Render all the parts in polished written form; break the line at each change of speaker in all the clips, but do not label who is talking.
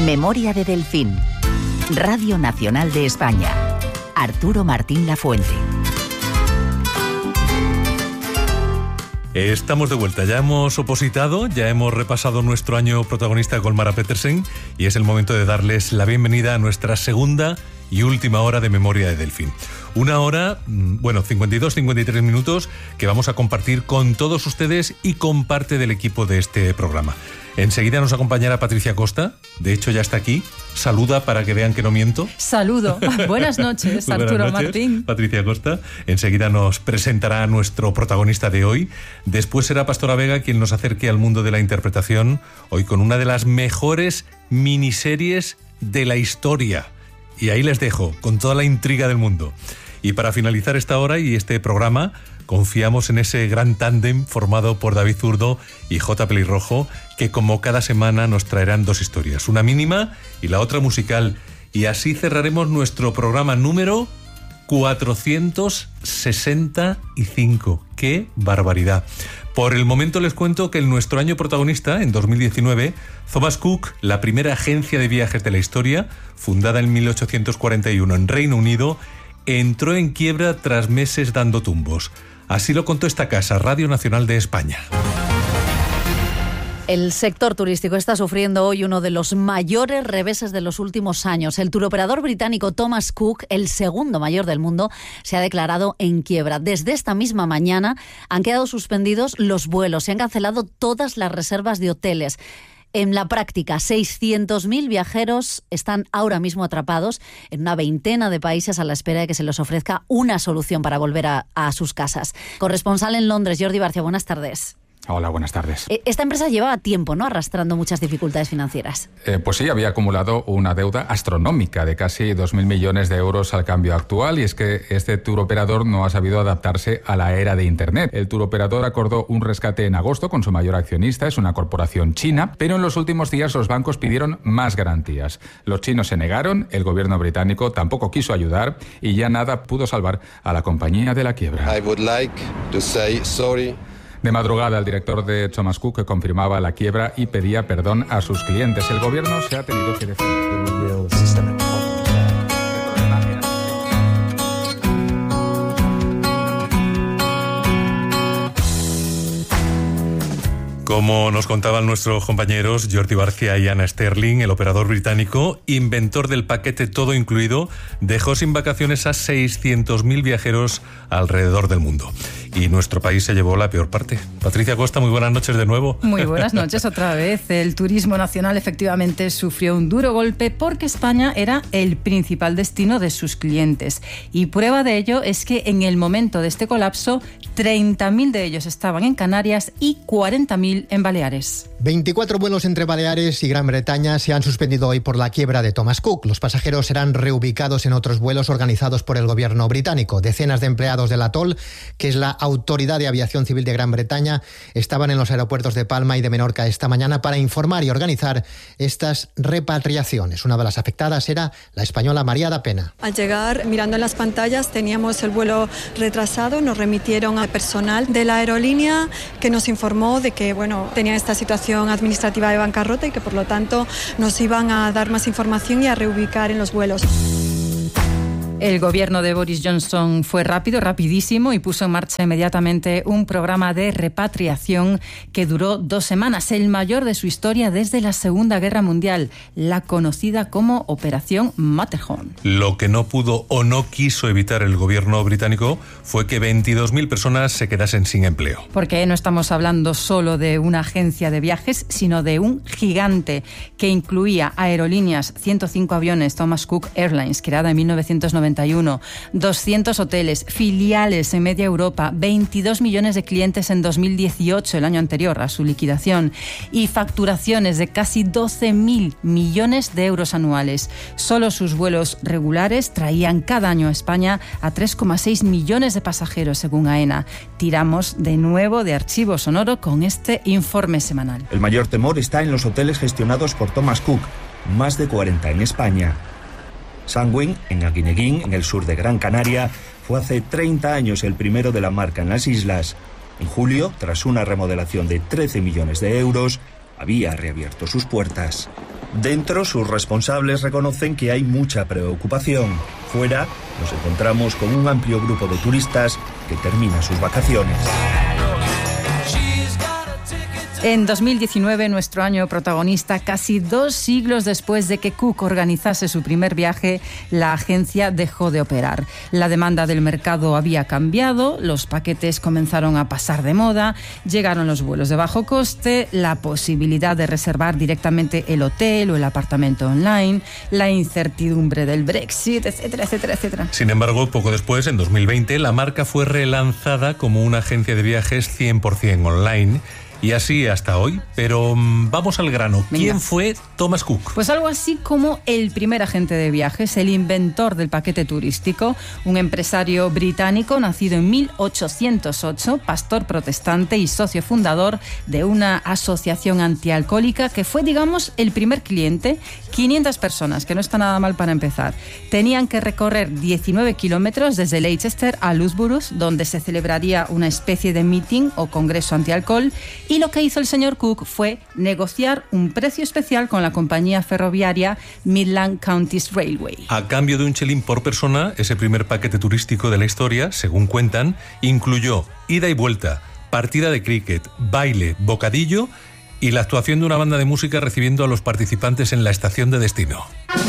Memoria de Delfín. Radio Nacional de España. Arturo Martín Lafuente.
Estamos de vuelta, ya hemos opositado, ya hemos repasado nuestro año protagonista con Mara Petersen y es el momento de darles la bienvenida a nuestra segunda y última hora de Memoria de Delfín. Una hora, 52-53 minutos que vamos a compartir con todos ustedes y con parte del equipo de este programa. Enseguida nos acompañará Patricia Costa, de hecho ya está aquí. Saluda para que vean que no miento.
Saludo. Buenas noches, Arturo
Buenas noches,
Martín.
Patricia Costa. Enseguida nos presentará a nuestro protagonista de hoy. Después será Pastora Vega quien nos acerque al mundo de la interpretación, hoy con una de las mejores miniseries de la historia. Y ahí les dejo, con toda la intriga del mundo. Y para finalizar esta hora y este programa, confiamos en ese gran tándem formado por David Zurdo y J. Pelirrojo, que como cada semana nos traerán dos historias, una mínima y la otra musical. Y así cerraremos nuestro programa número 465. ¡Qué barbaridad! Por el momento les cuento que en nuestro año protagonista, en 2019, Thomas Cook, la primera agencia de viajes de la historia, fundada en 1841 en Reino Unido, entró en quiebra tras meses dando tumbos. Así lo contó esta casa, Radio Nacional de España.
El sector turístico está sufriendo hoy uno de los mayores reveses de los últimos años. El turoperador británico Thomas Cook, el segundo mayor del mundo, se ha declarado en quiebra. Desde esta misma mañana han quedado suspendidos los vuelos, se han cancelado todas las reservas de hoteles. En la práctica, 600.000 viajeros están ahora mismo atrapados en una veintena de países a la espera de que se les ofrezca una solución para volver a sus casas. Corresponsal en Londres, Jordi Barcia, buenas tardes.
Hola, buenas tardes.
Esta empresa llevaba tiempo, ¿no?, arrastrando muchas dificultades financieras.
Pues sí, había acumulado una deuda astronómica de casi 2.000 millones de euros al cambio actual, y es que este turoperador no ha sabido adaptarse a la era de Internet. El turoperador acordó un rescate en agosto con su mayor accionista, es una corporación china, pero en los últimos días los bancos pidieron más garantías. Los chinos se negaron, el gobierno británico tampoco quiso ayudar y ya nada pudo salvar a la compañía de la quiebra.
I would like to say sorry.
De madrugada, el director de Thomas Cook confirmaba la quiebra y pedía perdón a sus clientes. El gobierno se ha tenido que defender.
Como nos contaban nuestros compañeros Jordi Barcia y Ana Sterling, el operador británico, inventor del paquete todo incluido, dejó sin vacaciones a 600.000 viajeros alrededor del mundo. Y nuestro país se llevó la peor parte. Patricia Costa, muy buenas noches de nuevo.
Muy buenas noches otra vez. El turismo nacional efectivamente sufrió un duro golpe porque España era el principal destino de sus clientes. Y prueba de ello es que en el momento de este colapso, 30.000 de ellos estaban en Canarias y 40.000 en Baleares.
24 vuelos entre Baleares y Gran Bretaña se han suspendido hoy por la quiebra de Thomas Cook. Los pasajeros serán reubicados en otros vuelos organizados por el gobierno británico. Decenas de empleados del ATOL, que es la Autoridad de Aviación Civil de Gran Bretaña, estaban en los aeropuertos de Palma y de Menorca esta mañana para informar y organizar estas repatriaciones. Una de las afectadas era la española María da Pena.
Al llegar, mirando en las pantallas, teníamos el vuelo retrasado. Nos remitieron al personal de la aerolínea que nos informó de que tenían esta situación administrativa de bancarrota y que por lo tanto nos iban a dar más información y a reubicar en los vuelos.
El gobierno de Boris Johnson fue rapidísimo y puso en marcha inmediatamente un programa de repatriación que duró 2 semanas, el mayor de su historia desde la Segunda Guerra Mundial, la conocida como Operación Matterhorn.
Lo que no pudo o no quiso evitar el gobierno británico fue que 22.000 personas se quedasen sin empleo.
Porque no estamos hablando solo de una agencia de viajes, sino de un gigante que incluía aerolíneas, 105 aviones, Thomas Cook Airlines, creada en 1991, 200 hoteles, filiales en media Europa, 22 millones de clientes en 2018, el año anterior a su liquidación, y facturaciones de casi 12.000 millones de euros anuales. Solo sus vuelos regulares traían cada año a España a 3,6 millones de pasajeros, según AENA. Tiramos de nuevo de archivo sonoro con este informe semanal.
El mayor temor está en los hoteles gestionados por Thomas Cook, más de 40 en España. Sandwing, en Aguineguín, en el sur de Gran Canaria, fue hace 30 años el primero de la marca en las islas. En julio, tras una remodelación de 13 millones de euros, había reabierto sus puertas. Dentro, sus responsables reconocen que hay mucha preocupación. Fuera, nos encontramos con un amplio grupo de turistas que termina sus vacaciones.
En 2019, nuestro año protagonista, casi 2 siglos después de que Cook organizase su primer viaje, la agencia dejó de operar. La demanda del mercado había cambiado, los paquetes comenzaron a pasar de moda, llegaron los vuelos de bajo coste, la posibilidad de reservar directamente el hotel o el apartamento online, la incertidumbre del Brexit, etcétera, etcétera, etcétera.
Sin embargo, poco después, en 2020, la marca fue relanzada como una agencia de viajes 100% online. Y así hasta hoy, pero vamos al grano. ¿Quién fue Thomas Cook?
Pues algo así como el primer agente de viajes, el inventor del paquete turístico, un empresario británico nacido en 1808, pastor protestante y socio fundador de una asociación antialcohólica que fue, digamos, el primer cliente. 500 personas, que no está nada mal para empezar. Tenían que recorrer 19 kilómetros desde Leicester a Loughborough, donde se celebraría una especie de meeting o congreso antialcohol. Y lo que hizo el señor Cook fue negociar un precio especial con la compañía ferroviaria Midland Counties Railway.
A cambio de un chelín por persona, ese primer paquete turístico de la historia, según cuentan, incluyó ida y vuelta, partida de cricket, baile, bocadillo y la actuación de una banda de música recibiendo a los participantes en la estación de destino.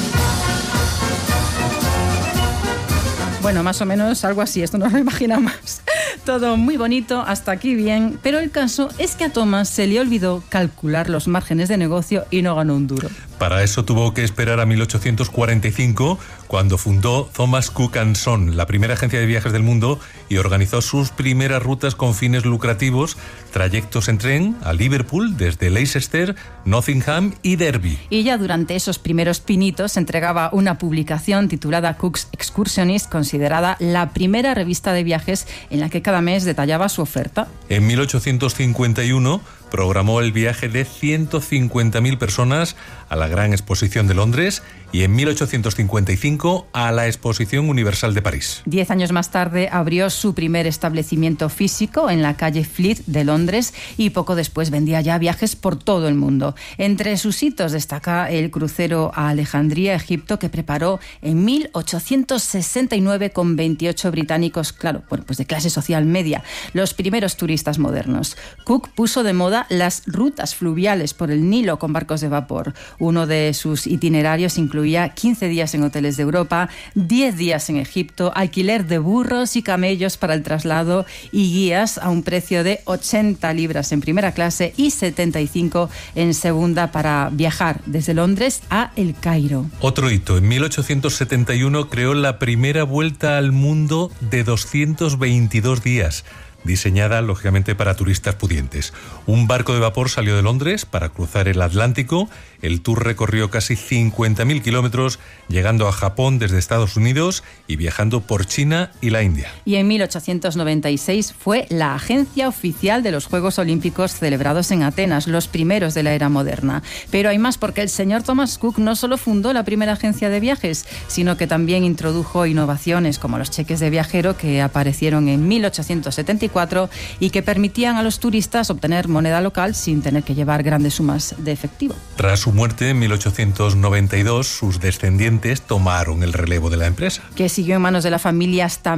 Bueno, más o menos algo así, esto no lo imaginamos. Todo muy bonito, hasta aquí bien, pero el caso es que a Thomas se le olvidó calcular los márgenes de negocio y no ganó un duro.
Para eso tuvo que esperar a 1845, cuando fundó Thomas Cook & Son, la primera agencia de viajes del mundo, y organizó sus primeras rutas con fines lucrativos, trayectos en tren a Liverpool desde Leicester, Nottingham y Derby.
Y ya durante esos primeros pinitos entregaba una publicación titulada Cook's Excursionist, considerada la primera revista de viajes en la que cada mes detallaba su oferta.
En 1851 programó el viaje de 150.000 personas a la Gran Exposición de Londres y en 1855 a la Exposición Universal de París.
10 años más tarde abrió su primer establecimiento físico en la calle Fleet de Londres y poco después vendía ya viajes por todo el mundo. Entre sus hitos destaca el crucero a Alejandría, Egipto, que preparó en 1869 con 28 británicos, claro, bueno, pues de clase social media, los primeros turistas modernos. Cook puso de moda las rutas fluviales por el Nilo con barcos de vapor. Uno de sus itinerarios incluía 15 días en hoteles de Europa, 10 días en Egipto, alquiler de burros y camellos para el traslado y guías a un precio de 80 libras en primera clase y 75 en segunda para viajar desde Londres a El Cairo.
Otro hito, en 1871 creó la primera vuelta al mundo de 222 días. Diseñada, lógicamente, para turistas pudientes. Un barco de vapor salió de Londres para cruzar el Atlántico. El tour recorrió casi 50.000 kilómetros, llegando a Japón desde Estados Unidos y viajando por China y la India.
Y en 1896 fue la agencia oficial de los Juegos Olímpicos celebrados en Atenas, los primeros de la era moderna. Pero hay más, porque el señor Thomas Cook no solo fundó la primera agencia de viajes, sino que también introdujo innovaciones como los cheques de viajero, que aparecieron en 1874 y que permitían a los turistas obtener moneda local sin tener que llevar grandes sumas de efectivo.
Tras su muerte en 1892, sus descendientes tomaron el relevo de la empresa,
que siguió en manos de la familia hasta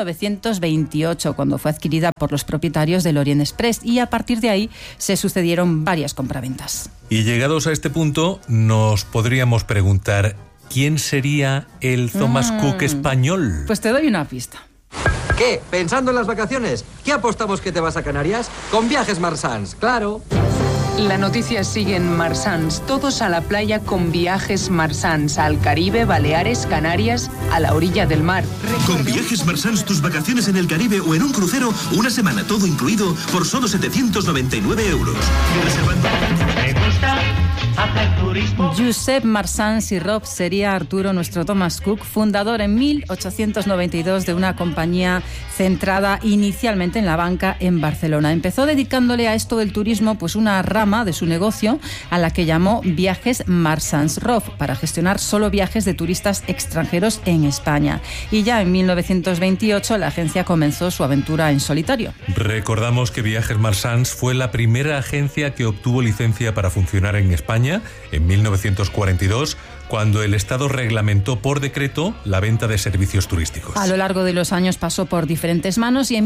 1928, cuando fue adquirida por los propietarios del Orient Express, y a partir de ahí se sucedieron varias compraventas.
Y llegados a este punto, nos podríamos preguntar, ¿quién sería el Thomas Cook español?
Pues te doy una pista.
¿Qué? ¿Pensando en las vacaciones? ¿Qué apostamos que te vas a Canarias? Con Viajes Marsans, claro.
La noticia sigue en Marsans. Todos a la playa con Viajes Marsans. Al Caribe, Baleares, Canarias, a la orilla del mar.
Con Viajes Marsans, tus vacaciones en el Caribe o en un crucero, una semana todo incluido por solo 799 euros.
Me gusta hacer tu
Josep Marsans y Rob sería Arturo, nuestro Thomas Cook, fundador en 1892 de una compañía centrada inicialmente en la banca en Barcelona. Empezó dedicándole a esto del turismo pues una rama de su negocio a la que llamó Viajes Marsans Rob, para gestionar solo viajes de turistas extranjeros en España. Y ya en 1928 la agencia comenzó su aventura en solitario.
Recordamos que Viajes Marsans fue la primera agencia que obtuvo licencia para funcionar en España en 1942, cuando el Estado reglamentó por decreto la venta de servicios turísticos.
A lo largo de los años pasó por diferentes manos y en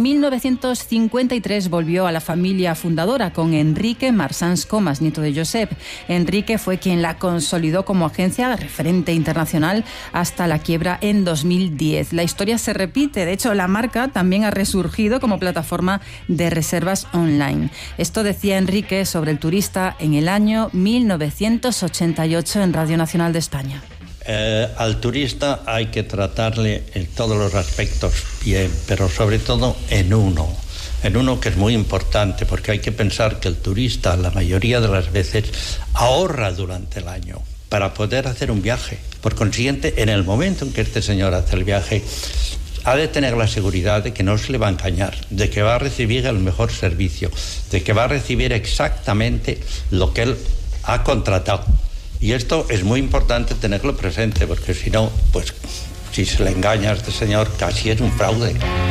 1953 volvió a la familia fundadora con Enrique Marsans Comas, nieto de Josep. Enrique fue quien la consolidó como agencia referente internacional hasta la quiebra en 2010. La historia se repite, de hecho la marca también ha resurgido como plataforma de reservas online. Esto decía Enrique sobre el turista en el año 1988 en Radio Nacional de España.
Al turista hay que tratarle en todos los aspectos bien, pero sobre todo en uno que es muy importante, porque hay que pensar que el turista la mayoría de las veces ahorra durante el año para poder hacer un viaje. Por consiguiente, en el momento en que este señor hace el viaje, ha de tener la seguridad de que no se le va a engañar, de que va a recibir el mejor servicio, de que va a recibir exactamente lo que él ha contratado. Y esto es muy importante tenerlo presente, porque si no, pues si se le engaña a este señor, casi es un fraude.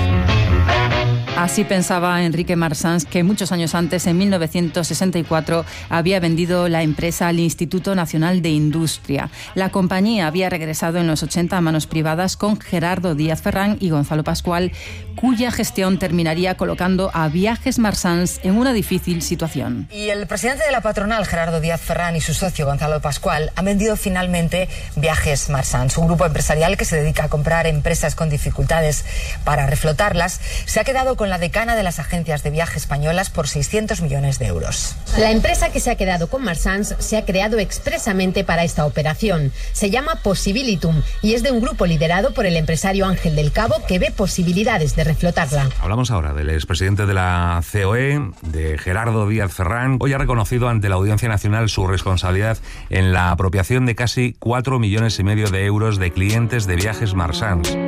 Así pensaba Enrique Marsans, que muchos años antes, en 1964, había vendido la empresa al Instituto Nacional de Industria. La compañía había regresado en los 80 a manos privadas con Gerardo Díaz Ferrán y Gonzalo Pascual, cuya gestión terminaría colocando a Viajes Marsans en una difícil situación.
Y el presidente de la patronal, Gerardo Díaz Ferrán, y su socio, Gonzalo Pascual, han vendido finalmente Viajes Marsans, un grupo empresarial que se dedica a comprar empresas con dificultades para reflotarlas. Se ha quedado con la decana de las agencias de viaje españolas por 600 millones de euros.
La empresa que se ha quedado con Marsans se ha creado expresamente para esta operación. Se llama Possibilitum y es de un grupo liderado por el empresario Ángel del Cabo, que ve posibilidades de reflotarla.
Hablamos ahora del expresidente de la COE, de Gerardo Díaz Ferrán. Hoy ha reconocido ante la Audiencia Nacional su responsabilidad en la apropiación de casi 4,5 millones de euros de clientes de Viajes Marsans.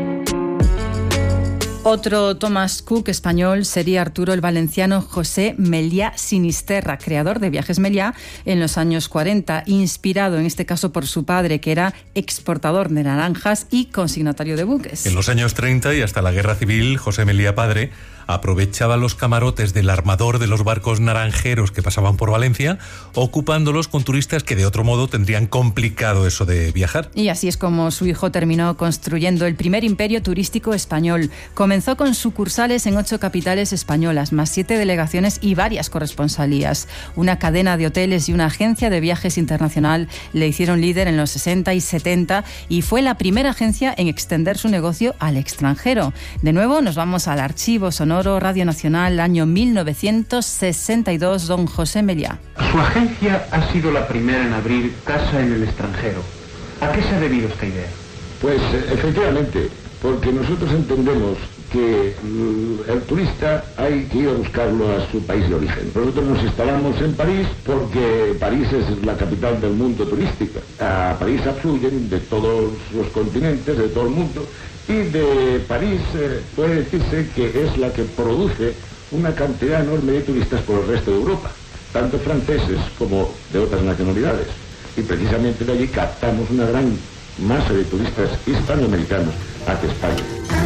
Otro Thomas Cook español sería Arturo el valenciano José Meliá Sinisterra, creador de Viajes Meliá en los años 40, inspirado en este caso por su padre, que era exportador de naranjas y consignatario de buques.
En los años 30 y hasta la Guerra Civil, José Meliá padre aprovechaba los camarotes del armador de los barcos naranjeros que pasaban por Valencia, ocupándolos con turistas que de otro modo tendrían complicado eso de viajar.
Y así es como su hijo terminó construyendo el primer imperio turístico español. Comenzó con sucursales en 8 capitales españolas, más 7 delegaciones y varias corresponsalías. Una cadena de hoteles y una agencia de viajes internacional le hicieron líder en los 60 y 70 y fue la primera agencia en extender su negocio al extranjero. De nuevo nos vamos al archivo sonoro Radio Nacional, año 1962, don José Meliá.
Su agencia ha sido la primera en abrir casa en el extranjero. ¿A qué se ha debido esta idea?
Pues efectivamente, porque nosotros entendemos que el turista hay que ir a buscarlo a su país de origen. Nosotros nos instalamos en París porque París es la capital del mundo turístico. A París afluyen de todos los continentes, de todo el mundo, y de París puede decirse que es la que produce una cantidad enorme de turistas por el resto de Europa, tanto franceses como de otras nacionalidades. Y precisamente de allí captamos una gran masa de turistas hispanoamericanos hacia España.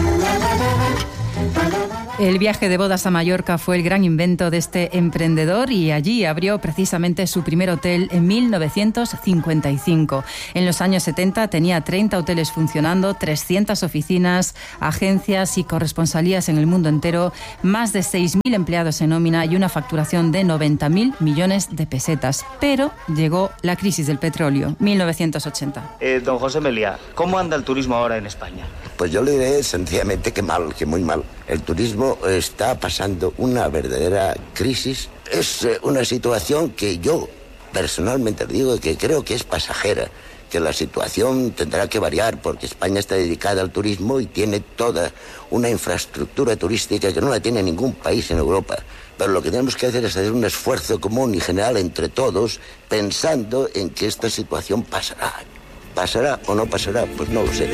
El viaje de bodas a Mallorca fue el gran invento de este emprendedor y allí abrió precisamente su primer hotel en 1955. En los años 70 tenía 30 hoteles funcionando, 300 oficinas, agencias y corresponsalías en el mundo entero, más de 6.000 empleados en nómina y una facturación de 90.000 millones de pesetas. Pero llegó la crisis del petróleo, 1980.
Don José Meliá, ¿cómo anda el turismo ahora en España?
Pues yo le diré sencillamente que mal, que muy mal. El turismo está pasando una verdadera crisis. Es una situación que yo personalmente digo que creo que es pasajera, que la situación tendrá que variar porque España está dedicada al turismo y tiene toda una infraestructura turística que no la tiene ningún país en Europa. Pero lo que tenemos que hacer es hacer un esfuerzo común y general entre todos, pensando en que esta situación pasará. ¿Pasará o no pasará? Pues no lo sé.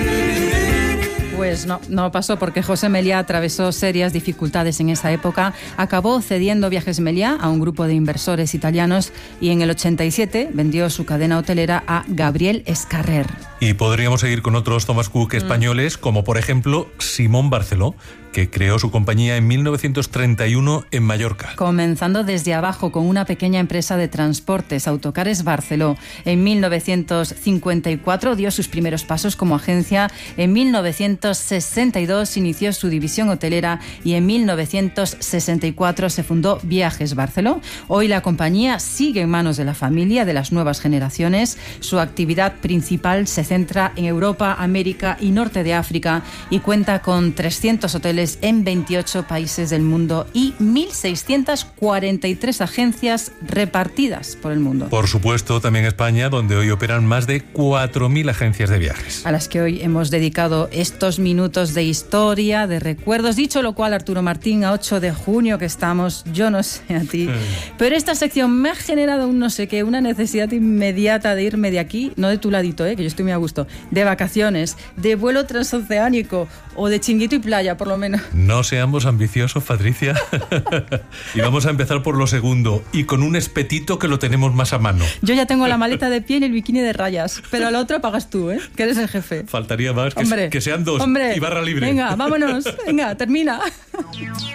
Pues no pasó porque José Meliá atravesó serias dificultades en esa época, acabó cediendo Viajes Meliá a un grupo de inversores italianos y en el 87 vendió su cadena hotelera a Gabriel Escarrer.
Y podríamos seguir con otros Thomas Cook españoles, como por ejemplo Simón Barceló, que creó su compañía en 1931 en Mallorca.
Comenzando desde abajo con una pequeña empresa de transportes, Autocares Barceló. En 1954 dio sus primeros pasos como agencia, en 1962 inició su división hotelera y en 1964 se fundó Viajes Barceló. Hoy la compañía sigue en manos de la familia, de las nuevas generaciones. Su actividad principal se centra en Europa, América y Norte de África y cuenta con 300 hoteles en 28 países del mundo y 1.643 agencias repartidas por el mundo.
Por supuesto, también España, donde hoy operan más de 4.000 agencias de viajes.
A las que hoy hemos dedicado estos minutos de historia, de recuerdos. Dicho lo cual, Arturo Martín, a 8 de junio que estamos, yo no sé a ti, pero esta sección me ha generado un no sé qué, una necesidad inmediata de irme de aquí, no de tu ladito, que yo estoy muy a gusto, de vacaciones, de vuelo transoceánico o de chinguito y playa, por lo menos.
No seamos ambiciosos, Patricia. Y vamos a empezar por lo segundo, y con un espetito que lo tenemos más a mano.
Yo ya tengo la maleta de piel y el bikini de rayas, pero lo otro pagas tú, que eres el jefe.
Faltaría más, que sean dos.
Hombre,
y barra libre.
Venga, vámonos. Venga, termina.